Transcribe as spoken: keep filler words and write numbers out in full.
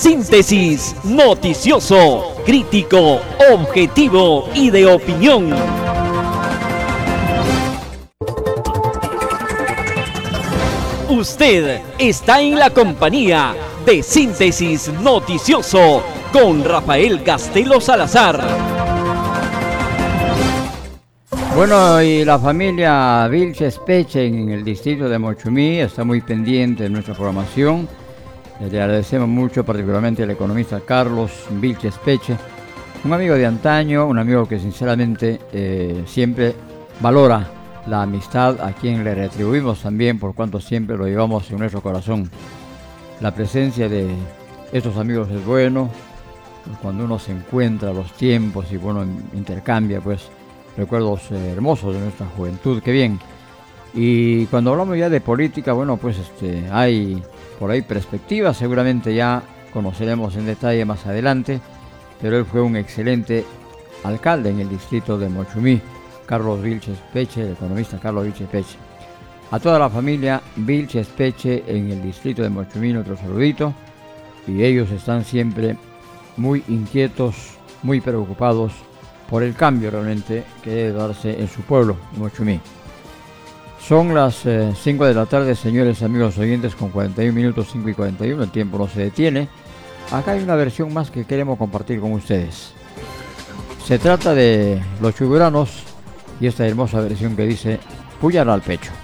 Síntesis noticioso, crítico, objetivo y de opinión. Usted está en la compañía de Síntesis noticioso con Rafael Castelo Salazar. Bueno, y la familia Vilches Peche en el distrito de Mochumí está muy pendiente de nuestra programación. Le agradecemos mucho, particularmente al economista Carlos Vilches Peche, un amigo de antaño, un amigo que sinceramente eh, siempre valora la amistad, a quien le retribuimos también por cuanto siempre lo llevamos en nuestro corazón. La presencia de estos amigos es bueno, cuando uno se encuentra los tiempos y bueno, intercambia pues recuerdos eh, hermosos de nuestra juventud, qué bien. Y cuando hablamos ya de política, bueno, pues este, hay por ahí perspectivas, seguramente ya conoceremos en detalle más adelante, pero él fue un excelente alcalde en el distrito de Mochumí, Carlos Vilches Peche, el economista Carlos Vilches Peche. A toda la familia Vilches Peche en el distrito de Mochumí, nuestro saludito, y ellos están siempre muy inquietos, muy preocupados por el cambio realmente que debe darse en su pueblo, Mochumí. Son las cinco eh, de la tarde, señores amigos oyentes, con cuarenta y un minutos, cinco y cuarenta y uno, el tiempo no se detiene. Acá hay una versión más que queremos compartir con ustedes. Se trata de Los Chuburanos y esta hermosa versión que dice Puñal al pecho.